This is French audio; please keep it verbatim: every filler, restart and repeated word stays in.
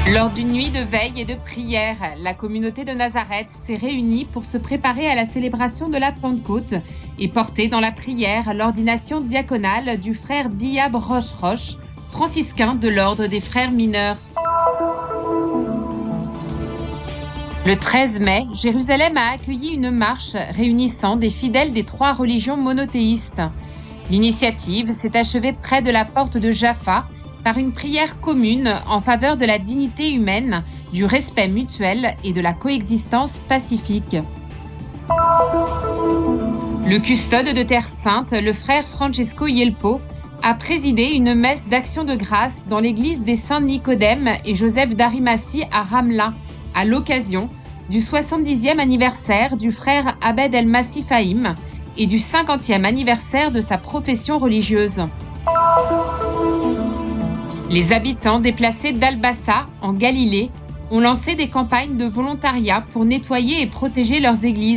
Lors d'une nuit de veille et de prière, la communauté de Nazareth s'est réunie pour se préparer à la célébration de la Pentecôte et porter dans la prière l'ordination diaconale du frère Diab Roche-Roche, franciscain de l'ordre des frères mineurs. Le treize mai, Jérusalem a accueilli une marche réunissant des fidèles des trois religions monothéistes. L'initiative s'est achevée près de la porte de Jaffa par une prière commune en faveur de la dignité humaine, du respect mutuel et de la coexistence pacifique. Le custode de Terre Sainte, le frère Francesco Yelpo, a présidé une messe d'action de grâce dans l'église des Saints Nicodème et Joseph d'Arimathie à Ramla, à l'occasion du soixante-dixième anniversaire du frère Abed El-Massi Fahim et du cinquantième anniversaire de sa profession religieuse. Les habitants déplacés d'Al-Bassa, en Galilée, ont lancé des campagnes de volontariat pour nettoyer et protéger leurs églises.